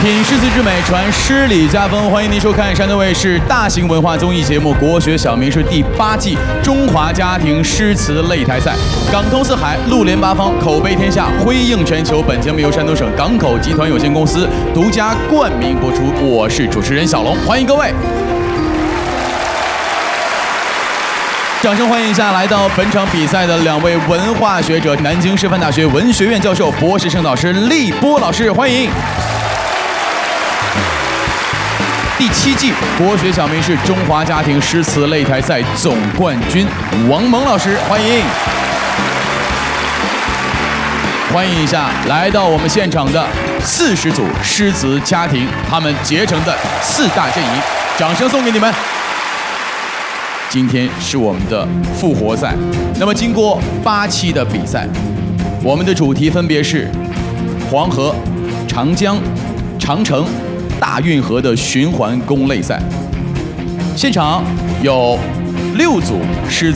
品诗词之美，传诗礼家风。欢迎您收看山东卫视大型文化综艺节目《国学小名诗》第8季中华家庭诗词擂台赛。港通四海，陆联八方，口碑天下，辉映全球。本节目由山东省港口集团有限公司独家冠名播出。我是主持人小龙，欢迎各位。掌声欢迎一下来到本场比赛的2位文化学者，南京师范大学文学院教授、博士生导师立波老师，欢迎。第7季国学小名诗中华家庭诗词擂台赛总冠军王蒙老师，欢迎。欢迎一下来到我们现场的40组诗词家庭，他们结成的4大阵营，掌声送给你们。今天是我们的复活赛，那么经过8期的比赛，我们的主题分别是黄河、长江、长城、大运河的循环攻擂赛。现场有6组诗词